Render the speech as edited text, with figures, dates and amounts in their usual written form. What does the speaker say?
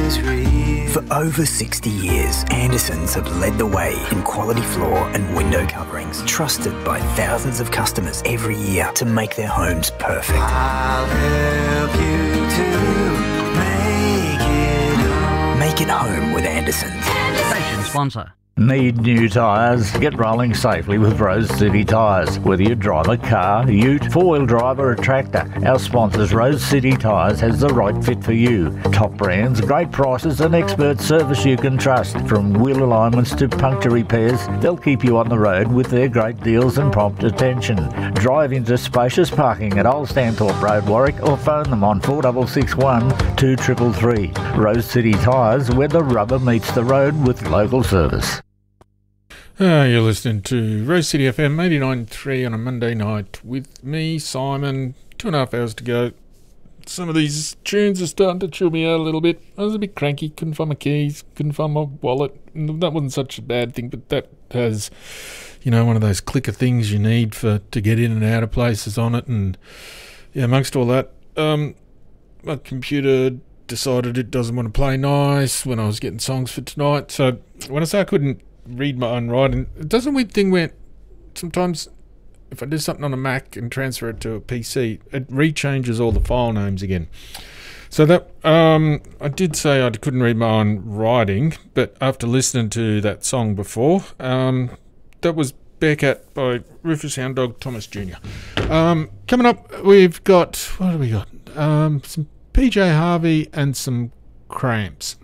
is real. For over 60 years, Andersons have led the way in quality floor and window coverings, trusted by thousands of customers every year to make their homes perfect. I'll help you to make it home. Make it home with Andersons. Station sponsor. Need new tyres? Get rolling safely with Rose City Tyres. Whether you drive a car, ute, four-wheel drive or a tractor, our sponsors Rose City Tyres has the right fit for you. Top brands, great prices and expert service you can trust. From wheel alignments to puncture repairs, they'll keep you on the road with their great deals and prompt attention. Drive into spacious parking at Old Stanthorpe Road, Warwick, or phone them on 4661 2333. Rose City Tyres, where the rubber meets the road with local service. You're listening to Rose City FM 89.3 on a Monday night with me, Simon. 2.5 hours to go. Some of these tunes are starting to chill me out a little bit. I was a bit cranky, couldn't find my keys, couldn't find my wallet. That wasn't such a bad thing, but that has, one of those clicker things you need to get in and out of places on it. And yeah, amongst all that, my computer decided it doesn't want to play nice when I was getting songs for tonight. So when I say I couldn't read my own writing, it does a weird thing where sometimes if I do something on a Mac and transfer it to a PC, it rechanges all the file names again. So that I did say I couldn't read my own writing, but after listening to that song before, that was Bearcat by Rufus Hound Dog Thomas Jr. Coming up, we've got, what do we got? Some PJ Harvey and some Cramps.